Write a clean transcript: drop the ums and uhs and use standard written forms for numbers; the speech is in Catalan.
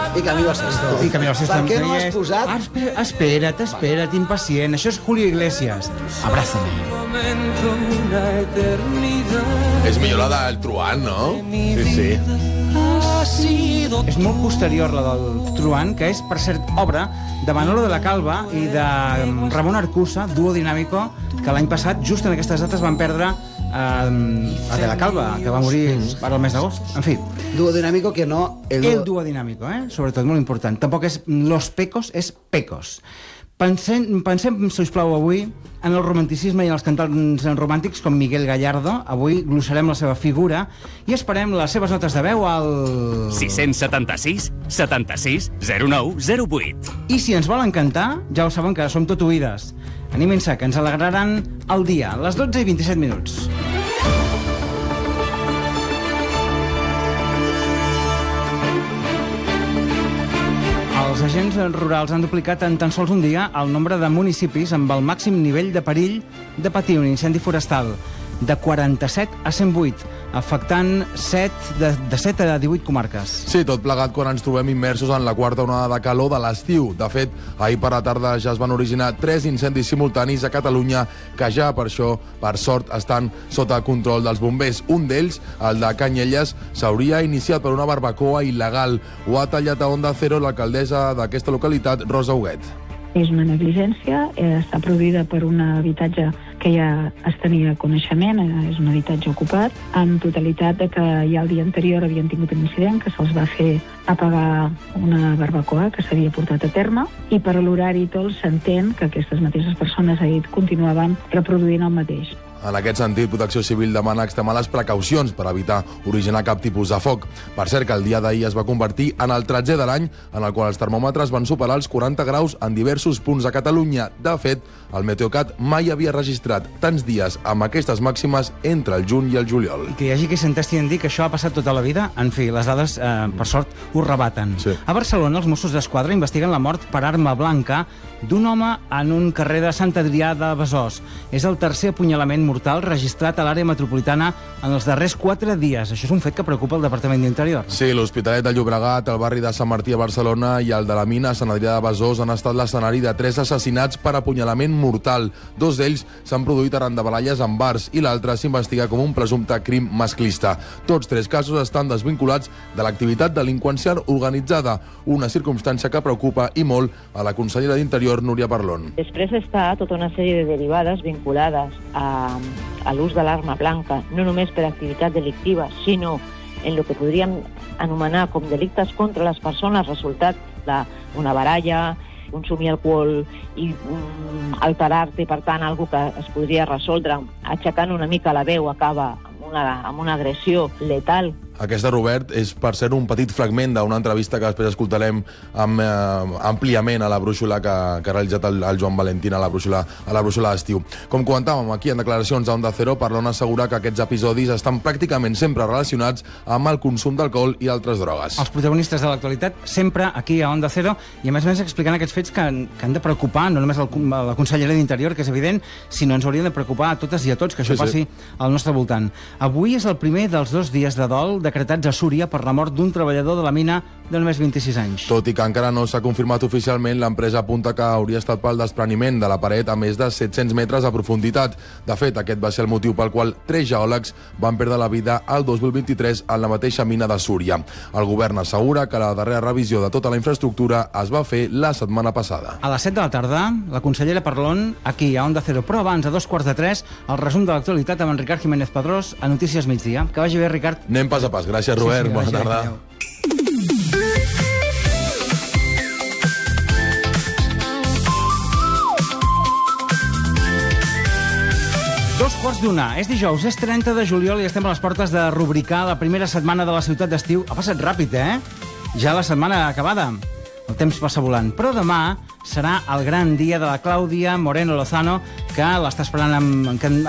I Camilo Sesto. I Camilo Sesto. Per què no has posat? Espera't, impacient. Això és Julio Iglesias. Abrázame. És millor la del Truán, no? Sí. És molt posterior la del Truán, que és, per cert, obra de Manolo de la Calva i de Ramon Arcusa, Dúo Dinámico, que l'any passat, just en aquestes dates, van perdre a de la Calva, que va morir ara el mes d'agost. En fi. Dúo Dinámico que no... El Dúo Dinámico, sobretot, molt important. Tampoc és Los Pecos, és Pecos. Pensem, sisplau, avui en el romanticisme i en els cantants romàntics com Miguel Gallardo. Avui glossarem la seva figura i esperem les seves notes de veu al... 676 76 09 08. I si ens volen cantar, ja ho saben que som tot oïdes. Anímense, que ens alegraran el dia. Les 12 i 27 minuts. Els agents rurals han duplicat en tan sols un dia el nombre de municipis amb el màxim nivell de perill de patir un incendi forestal, de 47 a 108, afectant de 7 a 18 comarques. Sí, tot plegat quan ens trobem immersos en la quarta onada de calor de l'estiu. De fet, ahir per la tarda ja es van originar 3 incendis simultanis a Catalunya que ja, per això, per sort, estan sota control dels bombers. Un d'ells, el de Canyelles, s'hauria iniciat per una barbacoa il·legal. Ho ha tallat a Onda Cero l'alcaldessa d'aquesta localitat, Rosa Huguet. És una negligència, està produïda per un habitatge que ja es tenia coneixement, és un habitatge ocupat, amb totalitat de que ja el dia anterior havien tingut un incident que se'ls va fer apagar una barbacoa que s'havia portat a terme, i per l'horari i tot s'entén que aquestes mateixes persones ahir continuaven reproduint el mateix. En aquest sentit, Protecció Civil demana extremar les precaucions per evitar originar cap tipus de foc. Per cert, que el dia d'ahir es va convertir en el 13è de l'any en el qual els termòmetres van superar els 40 graus en diversos punts de Catalunya. De fet, el Meteocat mai havia registrat tants dies amb aquestes màximes entre el juny i el juliol. Que hi hagi qui s'entesti en dir que això ha passat tota la vida, en fi, les dades, per sort, ho rebaten. Sí. A Barcelona, els Mossos d'Esquadra investiguen la mort per arma blanca d'un home en un carrer de Sant Adrià de Besòs. És el tercer apunyalament mortal registrat a l'àrea metropolitana en els darrers 4 dies. Això és un fet que preocupa el Departament d'Interior. Sí, l'Hospitalet de Llobregat, el barri de Sant Martí a Barcelona i el de la Mina a Sant Adrià de Besòs han estat l'escenari de 3 assassinats per apunyalament mortal. 2 d'ells s'han produït arran de baralles en bars i l'altre s'investiga com un presumpte crim masclista. Tots 3 casos estan desvinculats de l'activitat delinqüencial organitzada, una circumstància que preocupa i molt a la consellera d'Interior, Núria Parlon. Després està tota una sèrie de derivades vinculades a l'ús de l'arma blanca, no només per activitat delictiva, sinó en el que podríem anomenar com delictes contra les persones, resultat d'una baralla, consumir alcohol i alterar-te, per tant, algo que es podria resoldre aixecant una mica la veu, acaba amb una agressió letal. Aquesta, Robert, és, per ser un petit fragment d'una entrevista que després escoltarem àmpliament a la brúixola que ha realitzat el Joan Valentín a la brúixola d'estiu. Com comentàvem aquí en declaracions a Onda Cero, Parlon assegura que aquests episodis estan pràcticament sempre relacionats amb el consum d'alcohol i altres drogues. Els protagonistes de l'actualitat sempre aquí a Onda Cero i a més explicant aquests fets que han de preocupar no només la consellera d'Interior, que és evident, sinó ens haurien de preocupar a totes i a tots que això passi al nostre voltant. Avui és el primer dels 2 dies de dol decretats a Súria per la mort d'un treballador de la mina de només 26 anys. Tot i que encara no s'ha confirmat oficialment, l'empresa apunta que hauria estat pel despreniment de la paret a més de 700 metres de profunditat. De fet, aquest va ser el motiu pel qual 3 geòlegs van perdre la vida al 2023 en la mateixa mina de Súria. El govern assegura que la darrera revisió de tota la infraestructura es va fer la setmana passada. A les 7 de la tarda, la consellera Parlon, aquí a Onda Cero, però abans, a 2:45, el resum de l'actualitat amb en Ricard Jiménez Padrós a Notícies Migdia. Que vagi bé, Ricard. Anem pas a pas. Gràcies, Robert. Sí, bona tarda. Adéu. Dos quarts d'una. És dijous, és 30 de juliol i estem a les portes de rubricar la primera setmana de la ciutat d'estiu. Ha passat ràpid, Ja la setmana acabada. El temps passa volant. Però demà serà el gran dia de la Clàudia Moreno Lozano, que l'està esperant amb